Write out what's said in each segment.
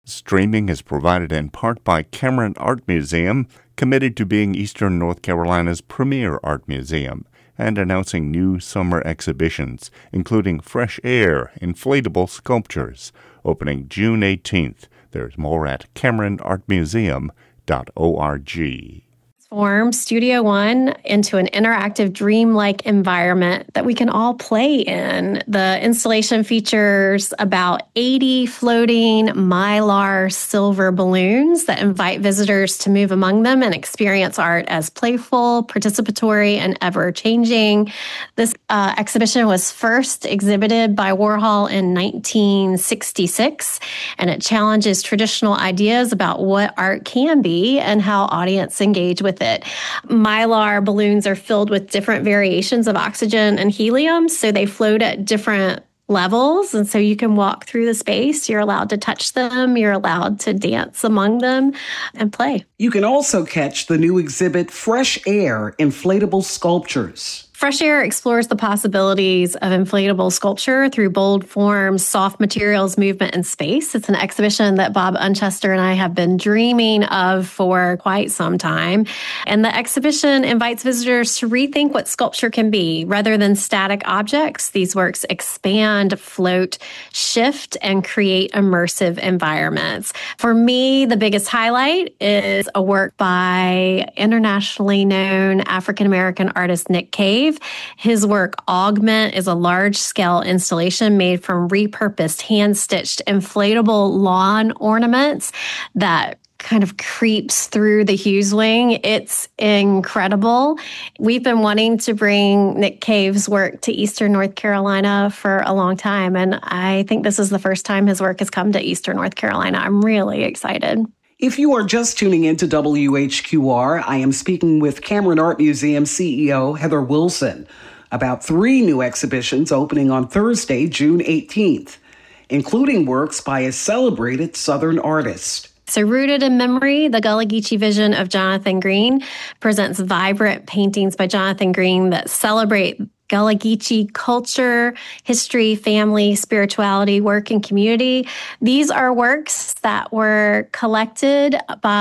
Streaming is provided in part by Cameron Art Museum, committed to being Eastern North Carolina's premier art museum, and announcing new summer exhibitions, including Fresh Air Inflatable Sculptures, opening June 18th. There's more at CameronArtMuseum.org. Transform Studio One into an interactive, dreamlike environment that we can all play in. The installation features about 80 floating Mylar silver balloons that invite visitors to move among them and experience art as playful, participatory, and ever-changing. This exhibition was first exhibited by Warhol in 1966, and it challenges traditional ideas about what art can be and how audience engage with it. Mylar balloons are filled with different variations of oxygen and helium, so they float at different levels, and so you can walk through the space. You're allowed to touch them. You're allowed to dance among them and play. You can also catch the new exhibit Fresh Air Inflatable Sculptures. Fresh Air explores the possibilities of inflatable sculpture through bold forms, soft materials, movement, and space. It's an exhibition that Bob Unchester and I have been dreaming of for quite some time. And the exhibition invites visitors to rethink what sculpture can be. Rather than static objects, these works expand, float, shift, and create immersive environments. For me, the biggest highlight is a work by internationally known African-American artist Nick Cave. His work, Augment, is a large-scale installation made from repurposed, hand-stitched, inflatable lawn ornaments that kind of creeps through the Hughes Wing. It's incredible. We've been wanting to bring Nick Cave's work to Eastern North Carolina for a long time, and I think this is the first time his work has come to Eastern North Carolina. I'm really excited. If you are just tuning into WHQR, I am speaking with Cameron Art Museum CEO Heather Wilson about 3 new exhibitions opening on Thursday, June 18th, including works by a celebrated Southern artist. So Rooted in Memory, the Gullah Geechee vision of Jonathan Green, presents vibrant paintings by Jonathan Green that celebrate Gullah Geechee culture, history, family, spirituality, work, and community. These are works that were collected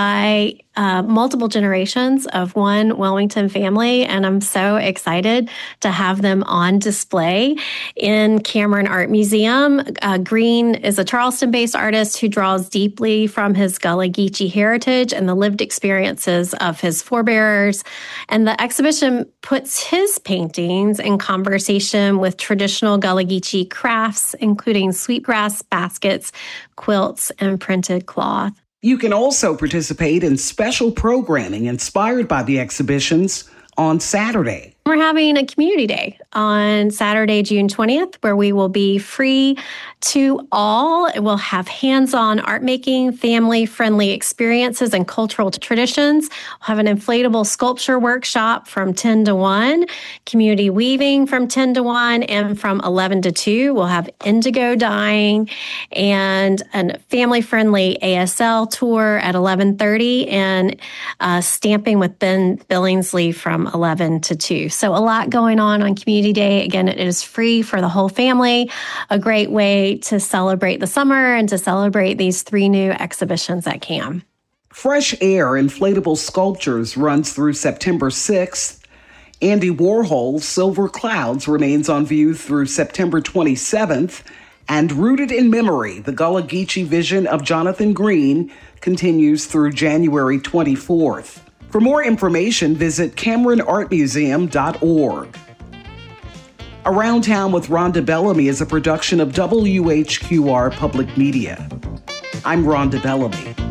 by multiple generations of one Wilmington family, and I'm so excited to have them on display in Cameron Art Museum. Green is a Charleston-based artist who draws deeply from his Gullah Geechee heritage and the lived experiences of his forebearers, and the exhibition puts his paintings in conversation with traditional Gullah Geechee crafts, including sweetgrass baskets, quilts, and printed cloth. You can also participate in special programming inspired by the exhibitions on Saturday. We're having a community day on Saturday, June 20th, where we will be free to all. We'll have hands-on art making, family-friendly experiences, and cultural traditions. We'll have an inflatable sculpture workshop from 10 to 1, community weaving from 10 to 1, and from 11 to 2. We'll have indigo dyeing and a family-friendly ASL tour at 11:30 and stamping with Ben Billingsley from 11 to 2. So a lot going on Community Day. Again, it is free for the whole family, a great way to celebrate the summer and to celebrate these 3 new exhibitions at CAM. Fresh Air Inflatable Sculptures runs through September 6th. Andy Warhol's Silver Clouds remains on view through September 27th. And Rooted in Memory, the Gullah Geechee vision of Jonathan Green, continues through January 24th. For more information, visit CameronArtMuseum.org. Around Town with Rhonda Bellamy is a production of WHQR Public Media. I'm Rhonda Bellamy.